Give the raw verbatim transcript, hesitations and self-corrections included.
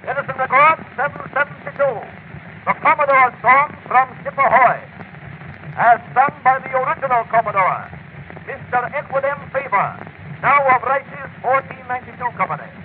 Edison Records, seven seventy-two. The Commodore song from Ship Ahoy, as sung by the original Commodore, Mister Edward M. Faber, now of Rice's fourteen ninety-two Company.